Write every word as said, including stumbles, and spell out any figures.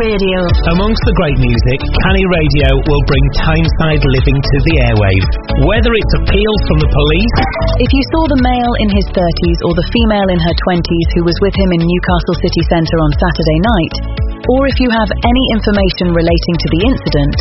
Radio. Amongst the great music, Canny Radio will bring Tyneside living to the airwaves. Whether it's appeals from the police... If you saw the male in his thirties or the female in her twenties who was with him in Newcastle city centre on Saturday night, or if you have any information relating to the incident,